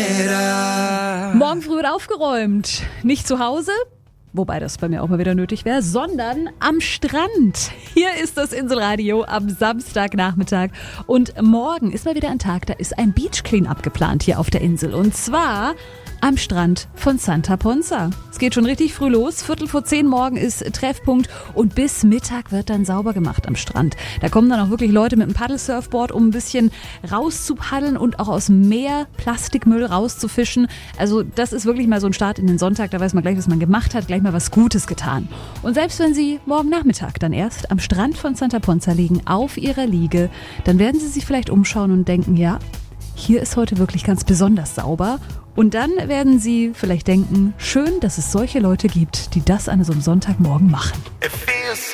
Morgen früh wird aufgeräumt. Nicht zu Hause, wobei das bei mir auch mal wieder nötig wäre, sondern am Strand. Hier ist das Inselradio am Samstagnachmittag. Und morgen ist mal wieder ein Tag, da ist ein Beach Clean-up geplant hier auf der Insel. Und zwar am Strand von Santa Ponsa. Es geht schon richtig früh los. 9:45 morgen ist Treffpunkt und bis Mittag wird dann sauber gemacht am Strand. Da kommen dann auch wirklich Leute mit einem Paddle-Surfboard, um ein bisschen rauszupaddeln und auch aus dem Meer Plastikmüll rauszufischen. Also das ist wirklich mal so ein Start in den Sonntag. Da weiß man gleich, was man gemacht hat, gleich mal was Gutes getan. Und selbst wenn Sie morgen Nachmittag dann erst am Strand von Santa Ponsa liegen, auf Ihrer Liege, dann werden Sie sich vielleicht umschauen und denken, ja, hier ist heute wirklich ganz besonders sauber. Und dann werden Sie vielleicht denken, schön, dass es solche Leute gibt, die das an so einem Sonntagmorgen machen.